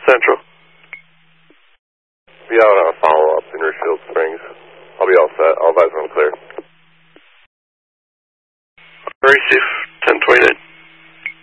Central. Be out on a follow-up in Richfield Springs. I'll be all set. All advise when I'm clear. Receive 1029.